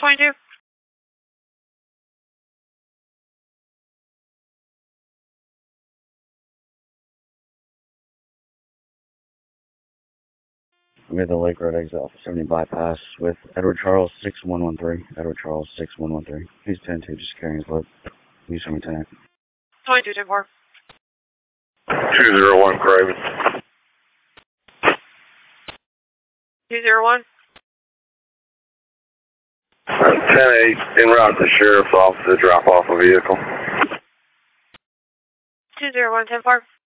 22. I'm at the Lake Road exit off 70 bypass with Edward Charles 6113. Edward Charles 6113. He's 10-2, just carrying his load. You show me 10. 22, 10-4. 201 Craven. 201. 10-8, en route to Sheriff's Office to drop off a vehicle. 201, 10-4.